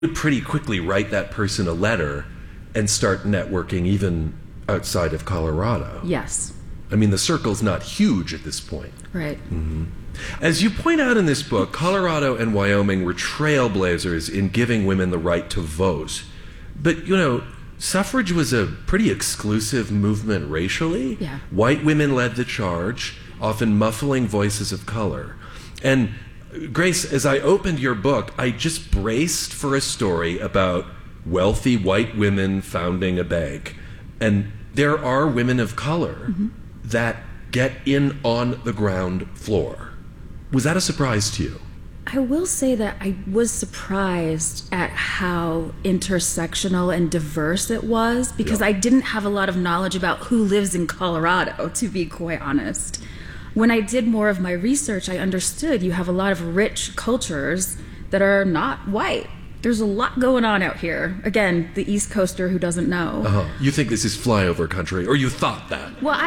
would pretty quickly write that person a letter and start networking even outside of Colorado. Yes. I mean, the circle's not huge at this point. Right. Mm-hmm. As you point out in this book, Colorado and Wyoming were trailblazers in giving women the right to vote. But, you know, suffrage was a pretty exclusive movement racially. Yeah. White women led the charge, often muffling voices of color. And Grace, as I opened your book, I just braced for a story about wealthy white women founding a bank. And there are women of color that get in on the ground floor. Was that a surprise to you? I will say that I was surprised at how intersectional and diverse it was, because I didn't have a lot of knowledge about who lives in Colorado, to be quite honest. When I did more of my research, I understood you have a lot of rich cultures that are not white. There's a lot going on out here. Again, the East Coaster who doesn't know. You think this is flyover country, or you thought that? Well,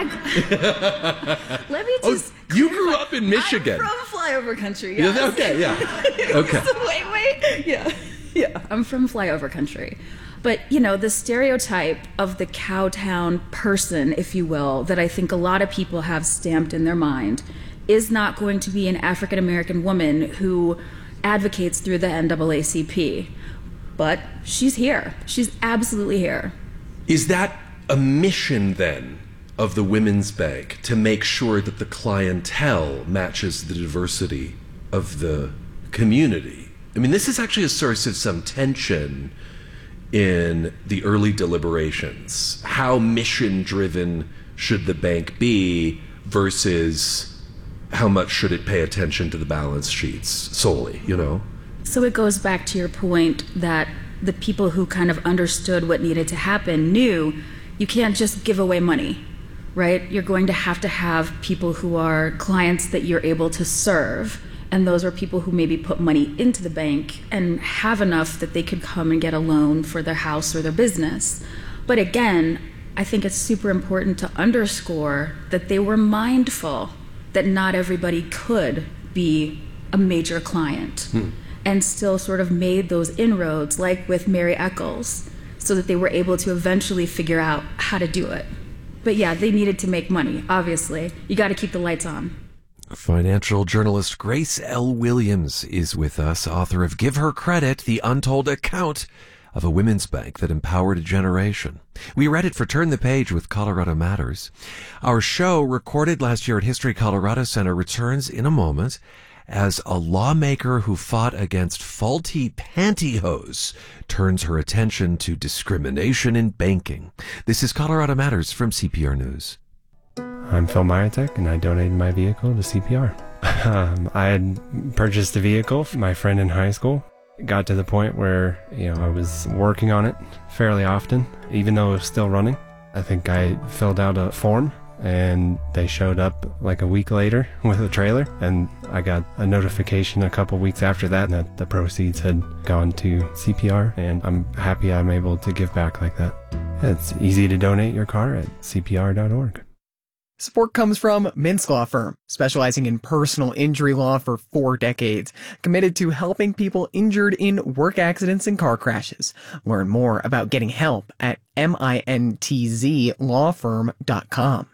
let me just... you grew up in Michigan. I'm from flyover country, yes. Okay, yeah. Okay. So wait. Yeah. I'm from flyover country. But, you know, the stereotype of the cowtown person, if you will, that I think a lot of people have stamped in their mind is not going to be an African-American woman who advocates through the NAACP. But she's here. She's absolutely here. Is that a mission, then, of the Women's Bank, to make sure that the clientele matches the diversity of the community? I mean, this is actually a source of some tension in the early deliberations. How mission-driven should the bank be versus how much should it pay attention to the balance sheets solely, you know? So it goes back to your point that the people who kind of understood what needed to happen knew you can't just give away money, right? You're going to have people who are clients that you're able to serve. And those are people who maybe put money into the bank and have enough that they could come and get a loan for their house or their business. But again, I think it's super important to underscore that they were mindful that not everybody could be a major client and still sort of made those inroads, like with Mary Eccles, so that they were able to eventually figure out how to do it. But yeah, they needed to make money, obviously. You got to keep the lights on. Financial journalist Grace L. Williams is with us, author of Give Her Credit, The Untold Account of a Women's Bank That Empowered a Generation. We read it for Turn the Page with Colorado Matters. Our show, recorded last year at History Colorado Center, returns in a moment as a lawmaker who fought against faulty pantyhose turns her attention to discrimination in banking. This is Colorado Matters from CPR News. I'm Phil Myatek, and I donated my vehicle to CPR. I had purchased a vehicle for my friend in high school. It got to the point where, I was working on it fairly often, even though it was still running. I think I filled out a form, and they showed up like a week later with a trailer, and I got a notification a couple weeks after that the proceeds had gone to CPR, and I'm happy I'm able to give back like that. It's easy to donate your car at cpr.org. Support comes from Mintz Law Firm, specializing in personal injury law for 4 decades, committed to helping people injured in work accidents and car crashes. Learn more about getting help at mintzlawfirm.com.